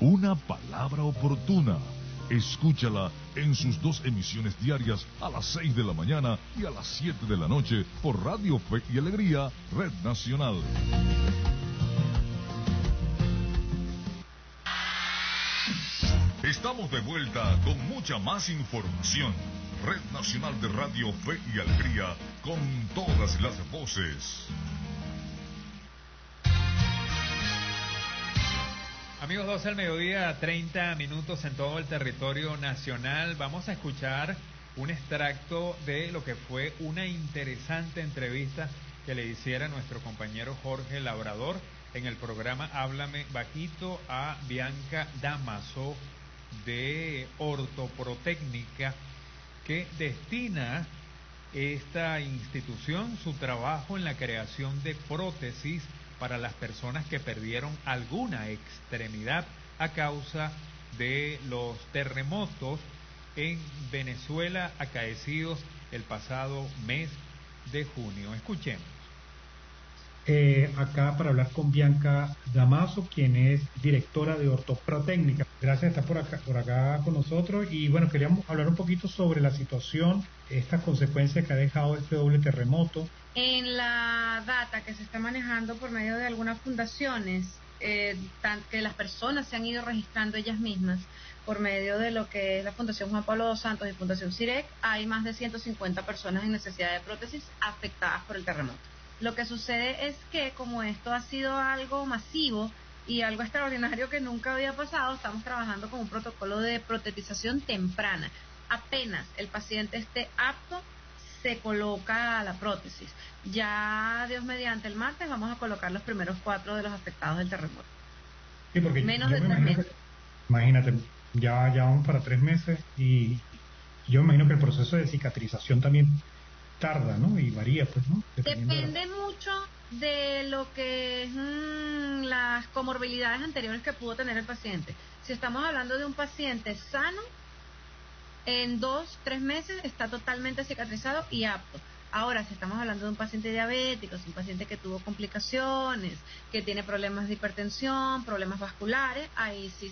Una palabra oportuna. Escúchala en sus 2 emisiones diarias a las 6 de la mañana y a las 7 de la noche por Radio Fe y Alegría, Red Nacional. Estamos de vuelta con mucha más información. Red Nacional de Radio Fe y Alegría, con todas las voces. Amigos, 12 al mediodía, 30 minutos en todo el territorio nacional. Vamos a escuchar un extracto de lo que fue una interesante entrevista que le hiciera nuestro compañero Jorge Labrador en el programa Háblame Bajito a Bianca Damaso de Ortoprotécnica, que destina esta institución su trabajo en la creación de prótesis para las personas que perdieron alguna extremidad a causa de los terremotos en Venezuela acaecidos el pasado mes de junio. Escuchemos. Acá para hablar con Bianca Damaso, quien es directora de Ortoprotécnica. Gracias por estar por acá con nosotros. Y bueno, queríamos hablar un poquito sobre la situación, estas consecuencias que ha dejado este doble terremoto. En la data que se está manejando por medio de algunas fundaciones, que las personas se han ido registrando ellas mismas por medio de lo que es la Fundación Juan Pablo dos Santos y Fundación CIREC, hay más de 150 personas en necesidad de prótesis afectadas por el terremoto. Lo que sucede es que, como esto ha sido algo masivo y algo extraordinario que nunca había pasado, estamos trabajando con un protocolo de protetización temprana. Apenas el paciente esté apto, se coloca la prótesis. Ya, Dios mediante, el martes vamos a colocar los primeros 4 de los afectados del terremoto. Sí, porque menos de 3 meses. Imagínate, ya vamos para 3 meses y yo me imagino que el proceso de cicatrización también tarda, ¿no? Y varía, pues, ¿no? Depende mucho de lo que es las comorbilidades anteriores que pudo tener el paciente. Si estamos hablando de un paciente sano, en 2-3 meses está totalmente cicatrizado y apto. Ahora, si estamos hablando de un paciente diabético, si un paciente que tuvo complicaciones, que tiene problemas de hipertensión, problemas vasculares, ahí sí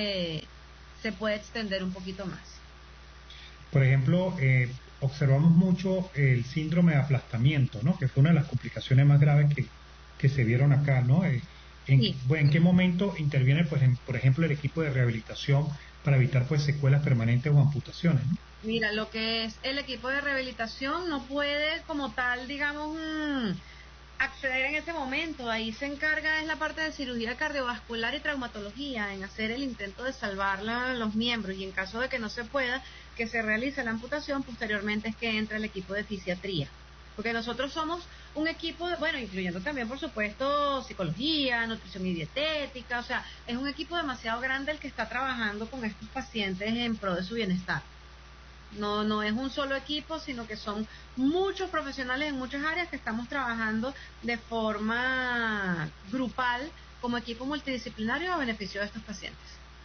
se puede extender un poquito más. Por ejemplo, observamos mucho el síndrome de aplastamiento, ¿no? Que fue una de las complicaciones más graves que se vieron acá, ¿no? ¿En qué momento interviene, pues, por ejemplo, el equipo de rehabilitación para evitar, pues, secuelas permanentes o amputaciones, ¿no? Mira, lo que es el equipo de rehabilitación no puede, como tal, digamos, acceder en ese momento. Ahí se encarga es la parte de cirugía cardiovascular y traumatología, en hacer el intento de salvar los miembros, y en caso de que no se pueda, que se realice la amputación, posteriormente es que entra el equipo de fisiatría. Porque nosotros somos un equipo, bueno, incluyendo también, por supuesto, psicología, nutrición y dietética, o sea, es un equipo demasiado grande el que está trabajando con estos pacientes en pro de su bienestar. No es un solo equipo, sino que son muchos profesionales en muchas áreas que estamos trabajando de forma grupal como equipo multidisciplinario a beneficio de estos pacientes.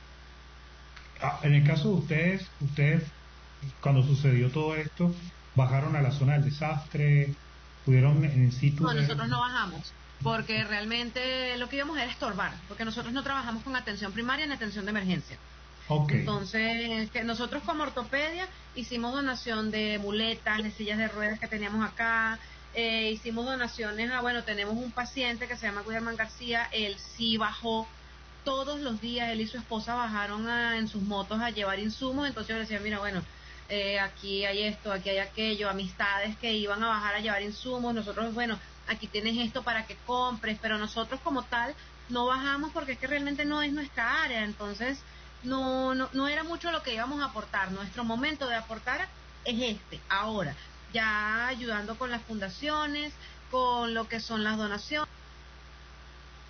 En el caso de ustedes, cuando sucedió todo esto, ¿bajaron a la zona del desastre? ¿Pudieron en situ? No, nosotros no bajamos, porque realmente lo que íbamos era estorbar, porque nosotros no trabajamos con atención primaria ni atención de emergencia. Okay. Entonces, que nosotros como ortopedia hicimos donación de muletas, de sillas de ruedas que teníamos acá, hicimos donaciones bueno, tenemos un paciente que se llama Guillermo García, él sí bajó todos los días, él y su esposa bajaron en sus motos a llevar insumos, entonces yo le decía, mira, bueno, aquí hay esto, aquí hay aquello, amistades que iban a bajar a llevar insumos, nosotros, bueno, aquí tienes esto para que compres, pero nosotros como tal no bajamos porque es que realmente no es nuestra área, entonces no era mucho lo que íbamos a aportar. Nuestro momento de aportar es ahora, ya ayudando con las fundaciones, con lo que son las donaciones,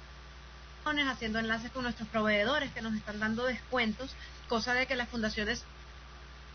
haciendo enlaces con nuestros proveedores que nos están dando descuentos, cosa de que las fundaciones